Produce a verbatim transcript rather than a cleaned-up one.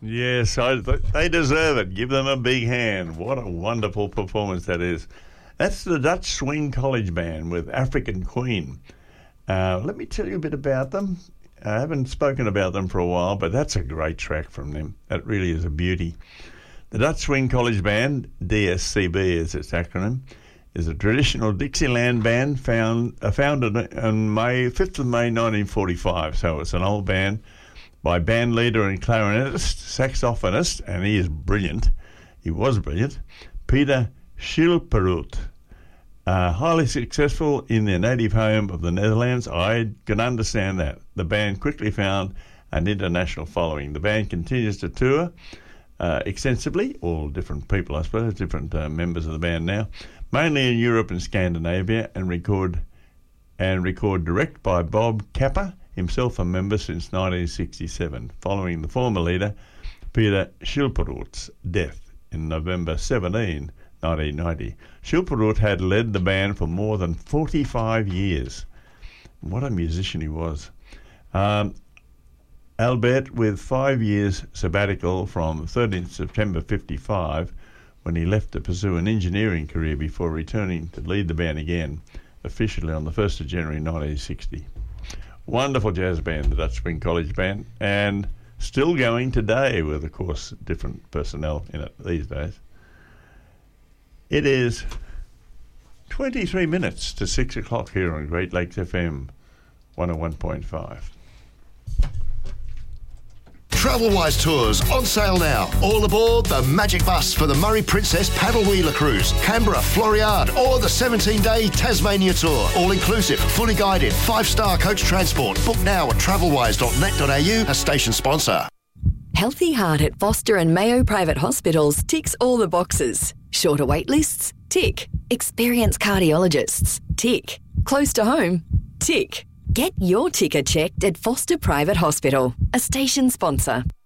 Yes, I, they deserve it. Give them a big hand. What a wonderful performance that is. That's the Dutch Swing College Band with African Queen. Uh, let me tell you a bit about them. I haven't spoken about them for a while, but that's a great track from them. That really is a beauty. The Dutch Swing College Band, D S C B is its acronym, is a traditional Dixieland band found, uh, founded on May fifth of May nineteen forty-five. So it's an old band by band leader and clarinetist, saxophonist, and he is brilliant. He was brilliant, Peter Schilperoot. Uh, highly successful in their native home of the Netherlands. I can understand that. The band quickly found an international following. The band continues to tour uh, extensively, all different people, I suppose, different uh, members of the band now, mainly in Europe and Scandinavia, and record and record direct by Bob Kappa, himself a member since nineteen sixty-seven, following the former leader, Peter Schilperoot's death in November seventeenth, nineteen ninety. Schilperoot had led the band for more than forty-five years. What a musician he was. Um, Albert, with five years sabbatical from thirteenth September fifty-five, when he left to pursue an engineering career before returning to lead the band again, officially on the first of January nineteen sixty. Wonderful jazz band, the Dutch Swing College Band, and still going today with, of course, different personnel in it these days. It is twenty-three minutes to six o'clock here on Great Lakes F M one oh one point five. Travelwise Tours on sale now. All aboard the Magic Bus for the Murray Princess Paddle Wheeler Cruise, Canberra, Floriade, or the seventeen-day Tasmania Tour. All inclusive, fully guided, five-star coach transport. Book now at travelwise dot net dot a u, a station sponsor. Healthy Heart at Foster and Mayo Private Hospitals ticks all the boxes. Shorter wait lists? Tick. Experienced cardiologists? Tick. Close to home? Tick. Get your ticker checked at Foster Private Hospital, a station sponsor.